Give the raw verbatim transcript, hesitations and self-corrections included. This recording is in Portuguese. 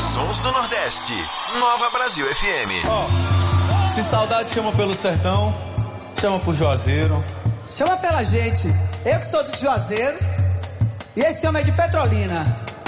Sons do Nordeste. Nova Brasil F M. Oh, se saudade chama pelo sertão, chama por Juazeiro. Chama pela gente. Eu que sou do Juazeiro e esse homem é de Petrolina.